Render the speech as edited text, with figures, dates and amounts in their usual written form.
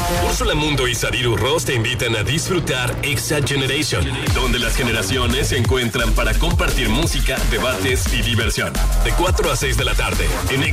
Úrsula Mundo y Sariru Ross te invitan a disfrutar Exa Generation, donde las generaciones se encuentran para compartir música, debates y diversión. De 4 a 6 de la tarde, en